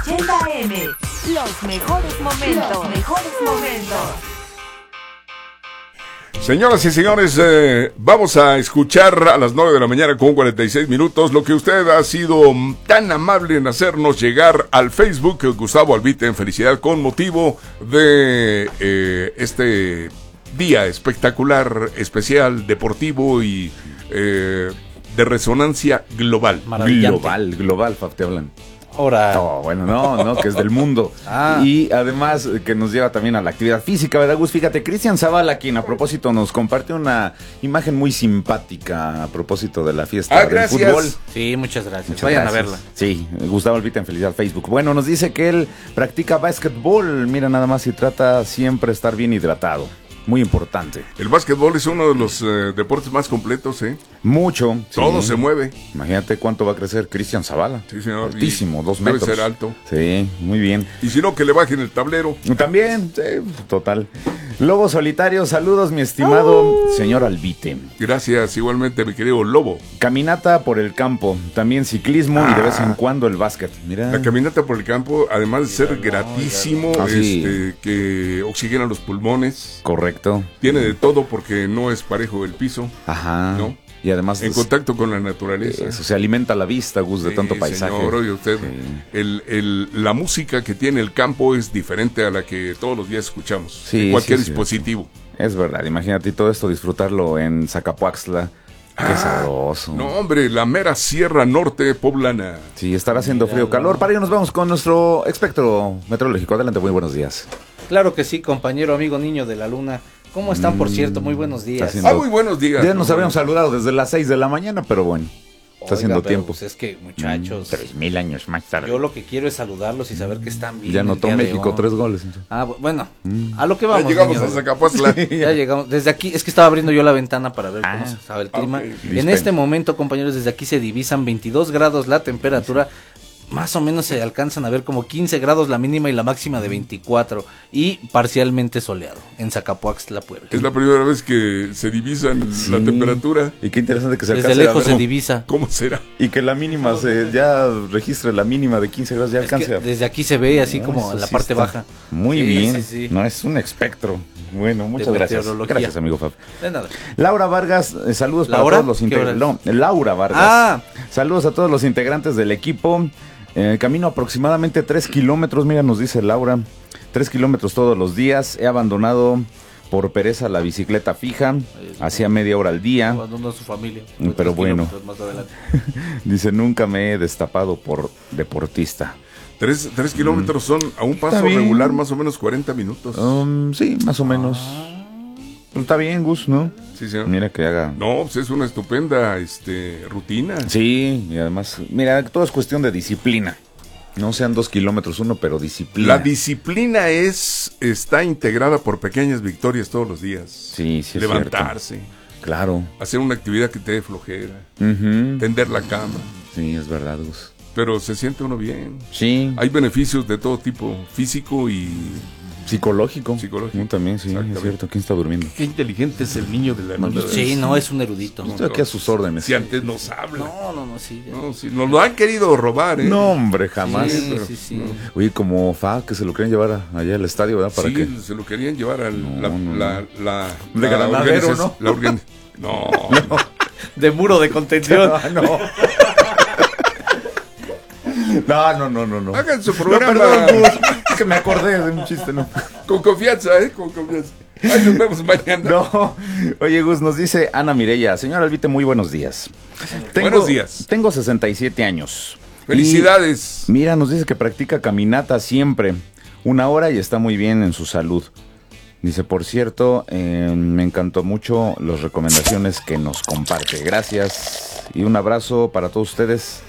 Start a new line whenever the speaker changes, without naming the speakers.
80M. Los mejores momentos. Los mejores momentos.
Señoras y señores, vamos a escuchar a las 9 de la mañana con 46 minutos lo que usted ha sido tan amable en hacernos llegar al Facebook, Gustavo Albite, en felicidad con motivo de este día espectacular, especial, deportivo y de resonancia global.
Global, Fab, te hablan.
Ahora.
No, bueno, no, que es del mundo. Y además que nos lleva también a la actividad física, ¿verdad, Gus? Fíjate, Cristian Zavala, quien a propósito nos comparte una imagen muy simpática a propósito de la fiesta del fútbol.
Sí, muchas gracias.
Muchas
Vayan
gracias.
a verla.
Sí, Gustavo Albita en felicidad Facebook. Bueno, nos dice que él practica básquetbol. Mira, nada más, y trata siempre estar bien hidratado. Muy importante.
El básquetbol es uno de los deportes más completos, ¿eh?
Mucho.
Todo se mueve.
Imagínate cuánto va a crecer Cristian Zavala.
Sí, señor.
Altísimo, 2
Debe
metros.
ser alto.
Sí, muy bien.
Y si no, que le bajen el tablero.
También, sí, total. Lobo Solitario, saludos, mi estimado señor Albite.
Gracias, igualmente, mi querido Lobo.
Caminata por el campo, también ciclismo y de vez en cuando el básquet. Mira.
La caminata por el campo, además de ser gratísimo,
sí.
que oxigena los pulmones.
Correcto.
Tiene de todo porque no es parejo el piso.
Ajá.
¿No?
Y además
en contacto con la naturaleza.
Eso, se alimenta la vista, Gus, de tanto paisaje.
Señor, oye usted, la música que tiene el campo es diferente a la que todos los días escuchamos. En cualquier dispositivo.
Es verdad, imagínate todo esto disfrutarlo en Zacapuaxtla. Qué sabroso.
No, hombre, la mera Sierra Norte poblana.
Sí, estará haciendo frío, calor. Para ello nos vamos con nuestro espectro meteorológico. Adelante, muy buenos días.
Claro que sí, compañero, amigo, niño de la luna. ¿Cómo están, por cierto? Muy buenos días.
Muy buenos días.
Ya nos habíamos saludado desde las 6 de la mañana, pero bueno. Está haciendo tiempo.
Pues es que, muchachos,
3,000 años más tarde.
Yo lo que quiero es saludarlos y saber que están bien.
Ya anotó México 3 goles.
Bueno, a lo que vamos.
Ya llegamos a Zacapuazla.
Ya llegamos. Desde aquí, es que estaba abriendo yo la ventana para ver cómo se estaba el clima.
Okay.
En este momento, compañeros, desde aquí se divisan 22 grados la temperatura. Más o menos se alcanzan a ver como 15 grados la mínima y la máxima de 24 y parcialmente soleado en Zacapuaxtla, Puebla.
Es la primera vez que se divisan la temperatura.
Y qué interesante que se
desde lejos se divisa.
¿Cómo será?
Y que la mínima ya registre la mínima de 15 grados, ya alcance.
Desde aquí se ve así como la parte baja.
Muy bien.
Sí.
No, es un espectro. Bueno, muchas gracias. Gracias, amigo Fab.
De nada.
Laura Vargas, saludos para todos los integrantes. No, Laura Vargas. Saludos a todos los integrantes del equipo. Camino aproximadamente 3 kilómetros, mira, nos dice Laura, 3 kilómetros todos los días. He abandonado por pereza la bicicleta fija, hacía media hora al día.
Abandonó a su familia.
Pero bueno,
más adelante.
Dice, nunca me he destapado por deportista.
3 kilómetros son a un paso regular más o menos 40 minutos.
Sí, más o menos. Está bien, Gus, ¿no?
Sí, señor.
Mira que haga.
No, pues es una estupenda rutina.
Sí, y además, mira, todo es cuestión de disciplina. No sean 2 kilómetros uno, pero disciplina.
La disciplina está integrada por pequeñas victorias todos los días.
Sí, es
levantarse.
Cierto. Claro.
Hacer una actividad que te dé flojera. Tender la cama.
Sí, es verdad, Gus.
Pero se siente uno bien.
Sí.
Hay beneficios de todo tipo, físico y
psicológico. También, sí, es cierto. ¿Quién está durmiendo?
Qué inteligente es el niño de la noche.
Sí, no, es un erudito.
Estoy aquí a sus órdenes.
Si antes nos habla.
No, sí.
No, sí. Nos lo han querido robar, ¿eh?
No, hombre, jamás.
Sí.
No. Oye, como que se lo querían llevar allá al estadio, ¿verdad? ¿Para qué?
Se lo querían llevar al
de Granadero, ¿no?
No.
De muro de contención.
No. No.
Hagan su programa.
Perdón, es que me acordé de un chiste, ¿no?
Con confianza, con confianza. Ay, nos vemos mañana.
No. Oye, Gus, nos dice Ana Mireya. Señor Albite, muy buenos días.
Buenos días.
Tengo 67 años.
Felicidades.
Mira, nos dice que practica caminata siempre. 1 hora y está muy bien en su salud. Dice, por cierto, me encantó mucho las recomendaciones que nos comparte. Gracias y un abrazo para todos ustedes.